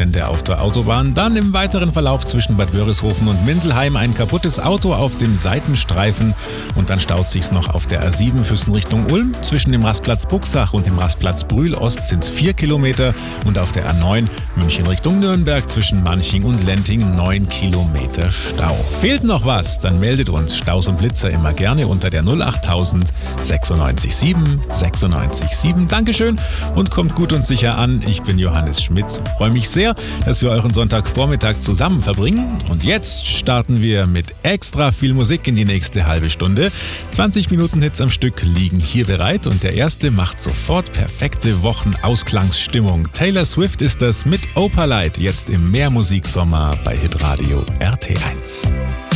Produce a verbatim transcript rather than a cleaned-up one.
Zustände auf der Autobahn. Dann im weiteren Verlauf zwischen Bad Wörishofen und Mindelheim ein kaputtes Auto auf dem Seitenstreifen. Und dann staut sich's noch auf der A sieben Füssen Richtung Ulm. Zwischen dem Rastplatz Buxach und dem Rastplatz Brühl-Ost sind's vier Kilometer. Und auf der A neun München Richtung Nürnberg zwischen Manching und Lenting neun Kilometer Stau. Fehlt noch was? Dann meldet uns Staus und Blitzer immer gerne unter der null achttausend sechsundneunzig sieben sechsundneunzig sieben. Dankeschön und kommt gut und sicher an. Ich bin Johannes Schmitz. Freue mich sehr, dass wir euren Sonntagvormittag zusammen verbringen. Und jetzt starten wir mit extra viel Musik in die nächste halbe Stunde. zwanzig Minuten Hits am Stück liegen hier bereit und der erste macht sofort perfekte Wochenausklangsstimmung. Taylor Swift ist das mit Opalite, jetzt im Mehrmusiksommer bei Hitradio R T eins.